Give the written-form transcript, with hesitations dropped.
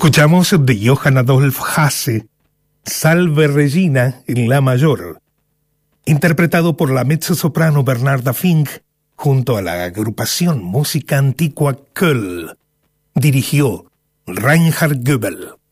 Escuchamos de Johann Adolf Hasse, Salve Regina en la mayor, interpretado por la mezzosoprano Bernarda Fink junto a la agrupación Música Antigua Köln. Dirigió Reinhard Goebel.